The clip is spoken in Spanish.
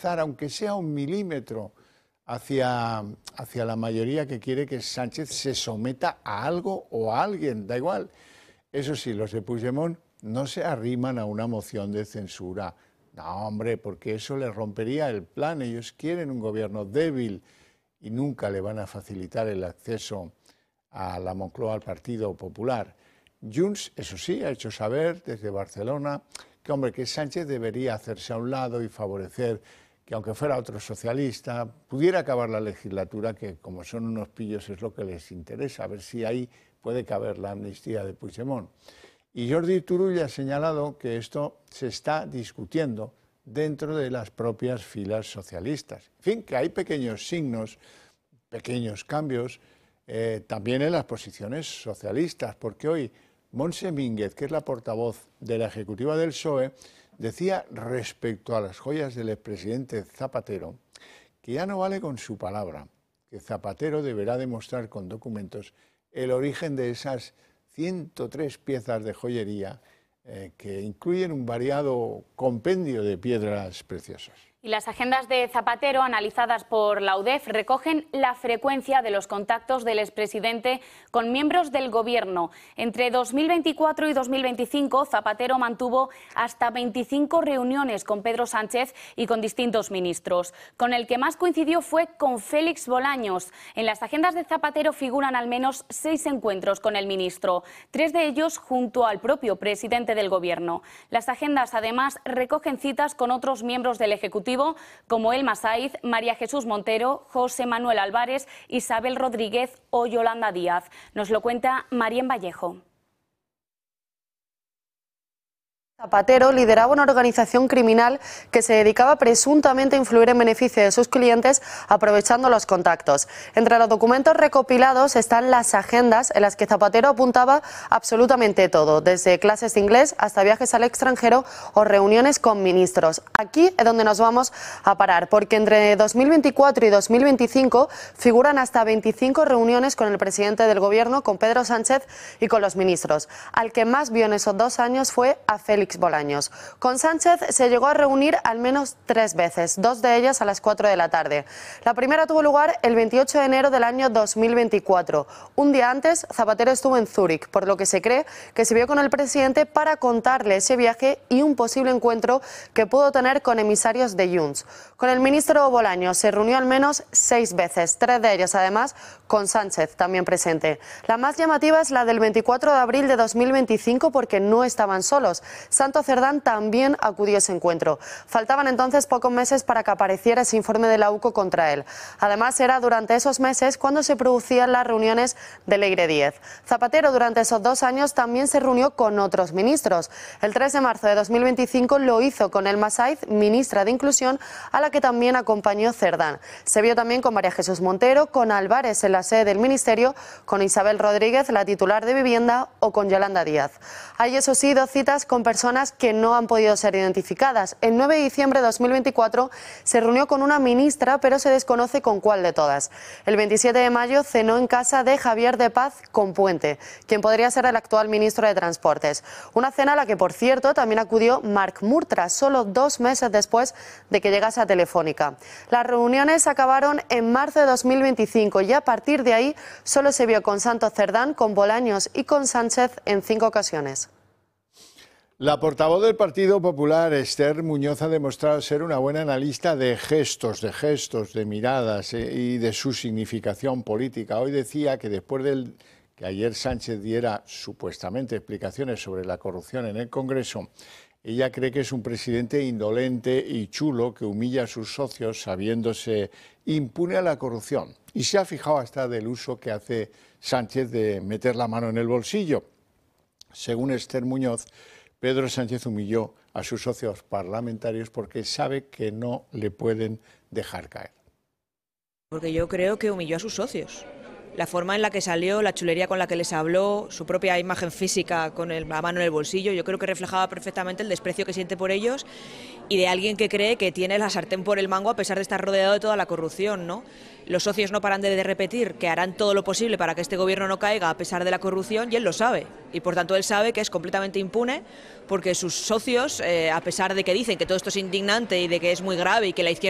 avanzar, aunque sea 1 milímetro, hacia la mayoría que quiere que Sánchez se someta a algo o a alguien, da igual. Eso sí, los de Puigdemont no se arriman a una moción de censura. No, hombre, porque eso les rompería el plan. Ellos quieren un gobierno débil y nunca le van a facilitar el acceso a la Moncloa, al Partido Popular. Junts, eso sí, ha hecho saber desde Barcelona que, hombre, que Sánchez debería hacerse a un lado y favorecer que, aunque fuera otro socialista, pudiera acabar la legislatura, que como son unos pillos es lo que les interesa, a ver si ahí puede caber la amnistía de Puigdemont. Y Jordi Turull ha señalado que esto se está discutiendo dentro de las propias filas socialistas. En fin, que hay pequeños signos, pequeños cambios, también en las posiciones socialistas, porque hoy Montse Mínguez, que es la portavoz de la ejecutiva del PSOE, decía respecto a las joyas del expresidente Zapatero que ya no vale con su palabra, que Zapatero deberá demostrar con documentos el origen de esas 103 piezas de joyería que incluyen un variado compendio de piedras preciosas. Y las agendas de Zapatero, analizadas por la UDEF, recogen la frecuencia de los contactos del expresidente con miembros del Gobierno. Entre 2024 y 2025, Zapatero mantuvo hasta 25 reuniones con Pedro Sánchez y con distintos ministros. Con el que más coincidió fue con Félix Bolaños. En las agendas de Zapatero figuran al menos 6 encuentros con el ministro, 3 de ellos junto al propio presidente del Gobierno. Las agendas, además, recogen citas con otros miembros del Ejecutivo, como Elma Saiz, María Jesús Montero, José Manuel Álvarez, Isabel Rodríguez o Yolanda Díaz. Nos lo cuenta Marien Vallejo. Zapatero lideraba una organización criminal que se dedicaba presuntamente a influir en beneficio de sus clientes aprovechando los contactos. Entre los documentos recopilados están las agendas en las que Zapatero apuntaba absolutamente todo, desde clases de inglés hasta viajes al extranjero o reuniones con ministros. Aquí es donde nos vamos a parar, porque entre 2024 y 2025 figuran hasta 25 reuniones con el presidente del Gobierno, con Pedro Sánchez y con los ministros. Al que más vio en esos 2 años fue a Félix Bolaños. Con Sánchez se llegó a reunir al menos 3 veces, 2 de ellas a las 4 de la tarde. La primera tuvo lugar el 28 de enero del año 2024. Un día antes, Zapatero estuvo en Zúrich, por lo que se cree que se vio con el presidente para contarle ese viaje y un posible encuentro que pudo tener con emisarios de Junts. Con el ministro Bolaños se reunió al menos 6 veces, 3 de ellas además con Sánchez también presente. La más llamativa es la del 24 de abril de 2025 porque no estaban solos. Santo Cerdán también acudió a ese encuentro. Faltaban entonces pocos meses para que apareciera ese informe de la UCO contra él. Además, era durante esos meses cuando se producían las reuniones del Leire 10. Zapatero durante esos 2 años también se reunió con otros ministros. El 3 de marzo de 2025 lo hizo con Elma Saiz, ministra de Inclusión, a la que también acompañó Cerdán. Se vio también con María Jesús Montero, con Álvarez en la sede del Ministerio, con Isabel Rodríguez, la titular de Vivienda, o con Yolanda Díaz. Hay, eso sí, 2 citas con personas que no han podido ser identificadas. El 9 de diciembre de 2024 se reunió con una ministra, pero se desconoce con cuál de todas. El 27 de mayo cenó en casa de Javier de Paz con Puente, quien podría ser el actual ministro de Transportes. Una cena a la que, por cierto, también acudió Marc Murtra, solo 2 meses después de que llegase a Telefónica. Las reuniones acabaron en marzo de 2025 y a partir de ahí solo se vio con Santo Cerdán, con Bolaños y con Sánchez en 5 ocasiones. La portavoz del Partido Popular, Esther Muñoz, ha demostrado ser una buena analista de gestos, de miradas y de su significación política. Hoy decía que después del que ayer Sánchez diera supuestamente explicaciones sobre la corrupción en el Congreso, ella cree que es un presidente indolente y chulo que humilla a sus socios sabiéndose impune a la corrupción. Y se ha fijado hasta del uso que hace Sánchez de meter la mano en el bolsillo. Según Esther Muñoz, Pedro Sánchez humilló a sus socios parlamentarios porque sabe que no le pueden dejar caer. Porque yo creo que humilló a sus socios. La forma en la que salió, la chulería con la que les habló, su propia imagen física con la mano en el bolsillo, yo creo que reflejaba perfectamente el desprecio que siente por ellos y de alguien que cree que tiene la sartén por el mango a pesar de estar rodeado de toda la corrupción, ¿no? Los socios no paran de repetir que harán todo lo posible para que este gobierno no caiga a pesar de la corrupción y él lo sabe. Y por tanto él sabe que es completamente impune porque sus socios, a pesar de que dicen que todo esto es indignante y de que es muy grave y que la izquierda